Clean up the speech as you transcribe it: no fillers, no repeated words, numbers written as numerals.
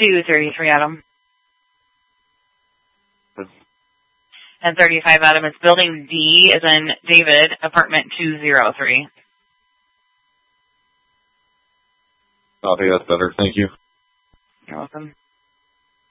233, Adam. And 35, Adam. It's building D, as in David, apartment 203. Okay, that's better. Thank you. You're welcome.